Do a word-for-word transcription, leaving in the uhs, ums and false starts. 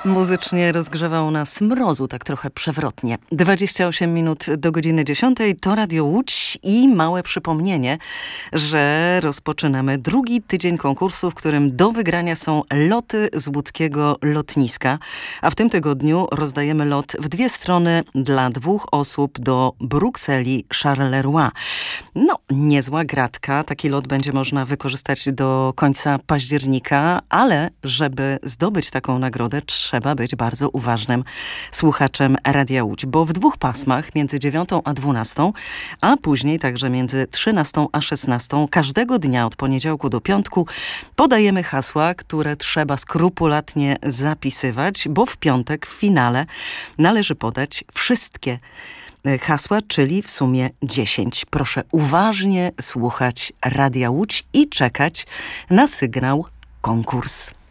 Muzycznie rozgrzewał nas mrozu, tak trochę przewrotnie. dwadzieścia osiem minut do godziny dziesiątej to Radio Łódź i małe przypomnienie, że rozpoczynamy drugi tydzień konkursu, w którym do wygrania są loty z łódzkiego lotniska. A w tym tygodniu rozdajemy lot w dwie strony dla dwóch osób do Brukseli Charleroi. No, niezła gratka. Taki lot będzie można wykorzystać do końca października, ale żeby zdobyć taką nagrodę, trzeba być bardzo uważnym słuchaczem Radia Łódź, bo w dwóch pasmach, między dziewiątą a dwunastą, a później także między trzynastą a szesnastą, każdego dnia od poniedziałku do piątku podajemy hasła, które trzeba skrupulatnie zapisywać, bo w piątek w finale należy podać wszystkie hasła, czyli w sumie dziesięć. Proszę uważnie słuchać Radia Łódź i czekać na sygnał konkurs.